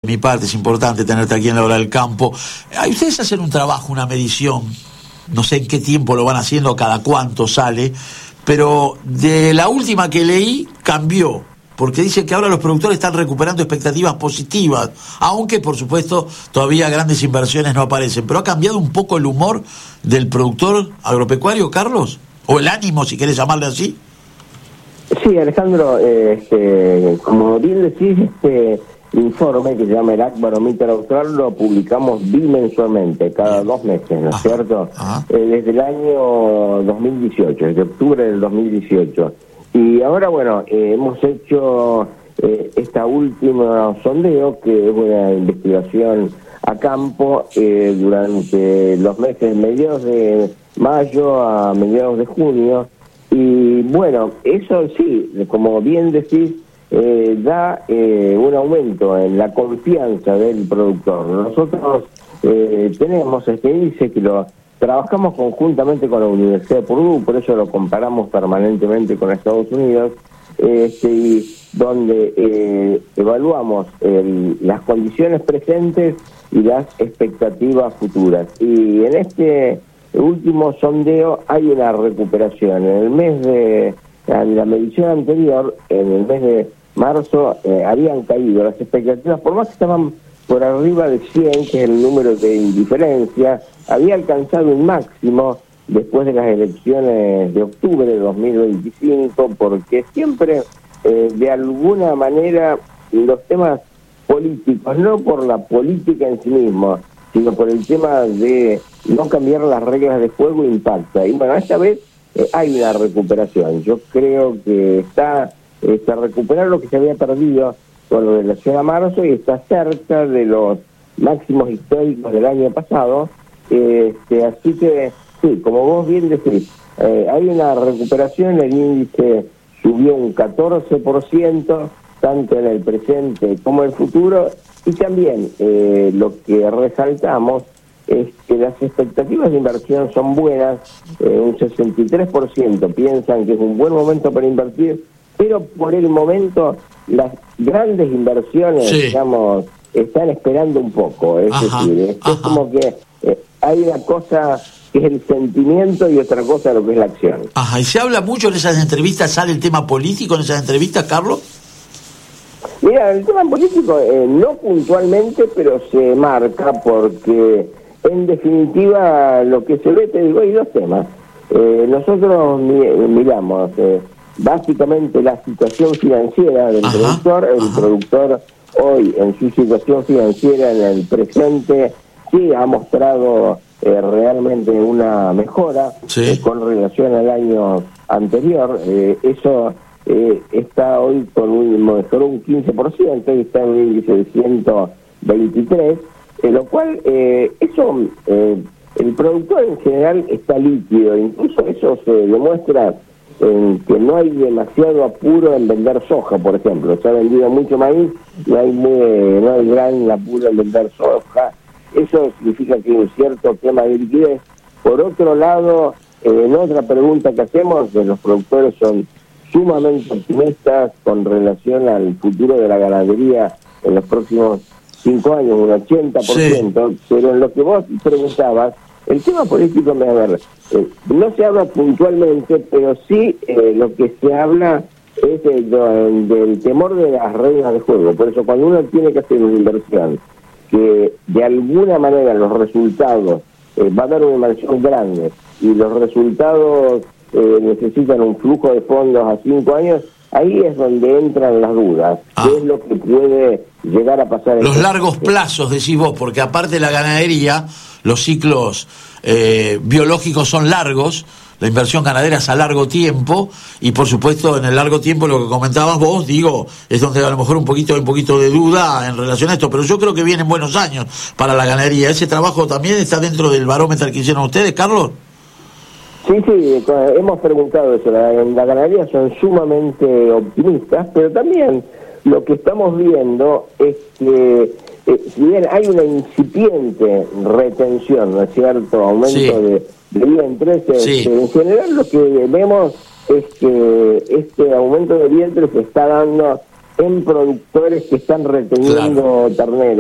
mi parte, es importante tenerte aquí en la hora del campo. Ustedes hacen un trabajo, una medición, no sé en qué tiempo lo van haciendo, cada cuánto sale, pero de la última que leí cambió, porque dice que ahora los productores están recuperando expectativas positivas, aunque por supuesto todavía grandes inversiones no aparecen. Pero ha cambiado un poco el humor del productor agropecuario, Carlos, o el ánimo, si querés llamarle así. Sí, Alejandro, como bien decís, este informe que se llama el Barómetro Austral lo publicamos bimensualmente, cada 2 meses, ¿no es cierto? Desde el año 2018, desde octubre del 2018. Y ahora, bueno, hemos hecho esta última sondeo, que es una investigación a campo durante los meses mediados de mayo a mediados de junio. Y bueno, eso sí, como bien decís, da un aumento en la confianza del productor. Nosotros tenemos este índice que lo trabajamos conjuntamente con la Universidad de Purdue, por eso lo comparamos permanentemente con Estados Unidos, y donde evaluamos las condiciones presentes y las expectativas futuras. Y en este último sondeo hay una recuperación. En el mes de la medición anterior, en el mes de marzo, habían caído las expectativas, por más que estaban por arriba de 100, que es el número de indiferencia, había alcanzado un máximo después de las elecciones de octubre de 2025, porque siempre, de alguna manera, los temas políticos, no por la política en sí misma, sino por el tema de no cambiar las reglas de juego, impacta. Y bueno, esta vez hay una recuperación. Yo creo que está recuperar lo que se había perdido con relación a marzo, y está cerca de los máximos históricos del año pasado. Así que, sí, como vos bien decís, hay una recuperación, el índice subió un 14%, tanto en el presente como en el futuro, y también lo que resaltamos es que las expectativas de inversión son buenas, un 63% piensan que es un buen momento para invertir, pero por el momento las grandes inversiones, digamos, están esperando un poco. Es decir, es como que hay una cosa que es el sentimiento y otra cosa lo que es la acción. ¿Y se habla mucho en esas entrevistas? ¿Sale el tema político en esas entrevistas, Carlos? Mira, el tema político no puntualmente, pero se marca porque, en definitiva, lo que se ve, te digo, hay 2 temas. Nosotros miramos básicamente la situación financiera del productor. El productor hoy, en su situación financiera, en el presente, sí ha mostrado realmente una mejora con relación al año anterior. Eso está hoy mejoró un 15%, y está en un índice de 123, lo cual el productor en general está líquido. Incluso eso se demuestra en que no hay demasiado apuro en vender soja, por ejemplo. Se ha vendido mucho maíz, no hay gran apuro en vender soja. Eso significa que hay un cierto tema de liquidez. Por otro lado, en otra pregunta que hacemos, los productores son sumamente optimistas con relación al futuro de la ganadería en los próximos 5 años, un 80%, pero en lo que vos preguntabas, el tema político, no se habla puntualmente, pero sí lo que se habla es del temor de las reglas de juego. Por eso, cuando uno tiene que hacer una inversión que de alguna manera los resultados va a dar una inversión grande, y los resultados necesitan un flujo de fondos a 5 años, ahí es donde entran las dudas. ¿Qué es lo que puede llegar a pasar? Los largos plazos, decís vos, porque aparte de la ganadería, los ciclos biológicos son largos, la inversión ganadera es a largo tiempo, y por supuesto en el largo tiempo, lo que comentabas vos, es donde a lo mejor un poquito de duda en relación a esto, pero yo creo que vienen buenos años para la ganadería. ¿Ese trabajo también está dentro del barómetro que hicieron ustedes, Carlos? Sí, hemos preguntado eso. La ganadería son sumamente optimistas, pero también lo que estamos viendo es que si bien hay una incipiente retención, ¿no es cierto?, aumento de vientres, en general lo que vemos es que este aumento de vientres se está dando en productores que están reteniendo terneros.